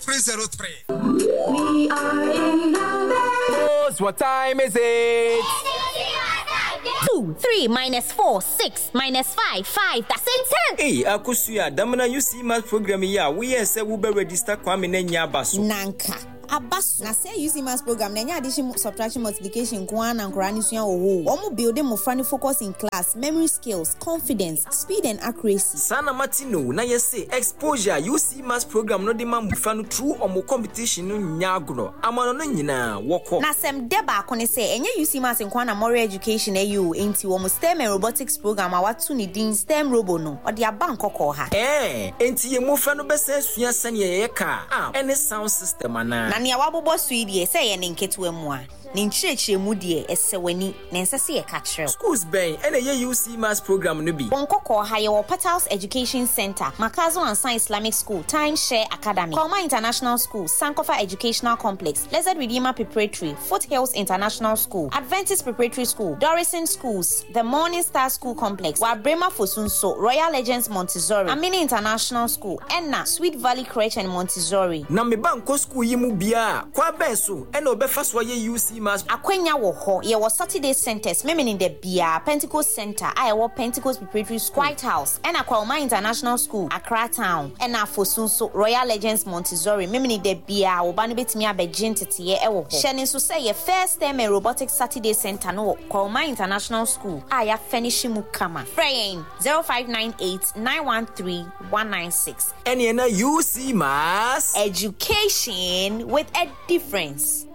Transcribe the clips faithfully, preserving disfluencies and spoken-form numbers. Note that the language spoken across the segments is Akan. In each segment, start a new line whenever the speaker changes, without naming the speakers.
three zero three.
We are in the
What time is it?
Two, three, minus four, six, minus five, five. That's it, ten.
Hey, Akusuya, Damana, you see my program here. We are say we be register Kwame Nenya Basu.
Nanka. Abasu na say U C Maths program na nya addition, subtraction, multiplication kwan and nkora ni sua owo. Omo build mo frani focus in class, memory skills, confidence, speed and accuracy.
Sana Martino na ye say exposure U C Maths program no de man franu through omo competition no nyagro. Amano no nyina woko.
Na sem deba ko ne say enye U C Maths nkwan na moral education e you enti wo mo STEM and robotics program awatu ni din STEM robo no. Odi aba nkoko ha.
Eh, enti ye mo franu be say sua sane ye ka. Ah, any sound system ana.
Na nia wabobo suidie say ye ne nketewa mu a ne nchirechire mu de esewani ne nsese ye ka kire
schools ben ene ye U C Maths program no bi
bonkoko ha ye wo Petals Education Center, Makazo and Science Islamic School, Timeshare Academy, Koma International School, Sankofa Educational Complex, Blessed Redeemer Preparatory, Foothills International School, Adventist Preparatory School, Dorison Schools, the Morning Star School Complex, Wabrema Fosunso, Royal Legends Montessori, Amini International School, Enna, Sweet Valley Crèche and Montessori.
Na me banko school yi mu bia kwa ben so ene obefa so ye U C Maths
akwenya wo ho ye wo Saturday centers memini de bia Pentecost Center I wo Pentecost Preparatory School, White House, and Akwa International School, Accra Town, and Afosunso Royal Legends Montessori memini de bia wo ba no betimi abegye ntete e wo ho shenin so say ye first STEM and robotics Saturday center no Akwa International School aya finish mu kama frame zero five nine eight nine one three one nine six.
ene na U C Maths
education with a difference.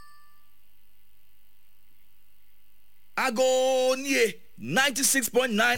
Ago nie ninety-six point nine